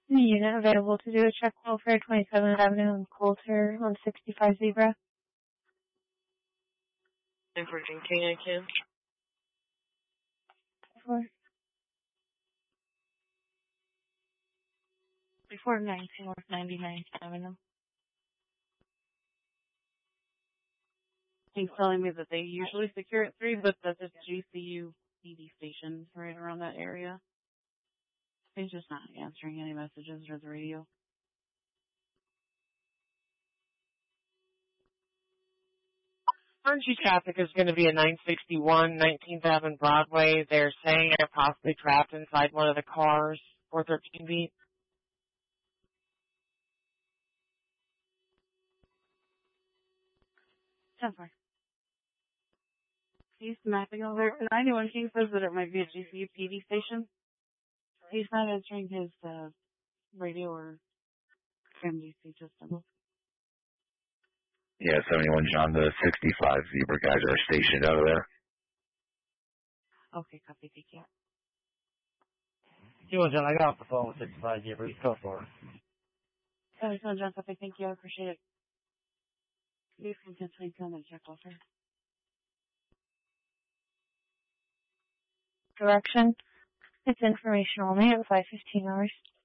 The unit available to do a check welfare 27th Avenue and Coulter on 65 Zebra. Information King and Kim. Before 19 North 99th Avenue. He's telling me that they usually secure at 3, but that the GCU PD station right around that area. He's just not answering any messages or the radio. Emergency traffic is going to be at 961 19th Avenue Broadway. They're saying they're possibly trapped inside one of the cars. 413 beat. Sorry. He's mapping over 91 King says that it might be a GCU PD station. He's not answering his radio or MGC system. Yeah, 71 John, the 65 Zebra guys are stationed out of there. Okay, copy, thank you. John, I got off the phone with 65 Zebra. He's code for it. John, copy, thank you. I appreciate it. You can continue on the check offer. Direction. It's information only at 5:15 hours.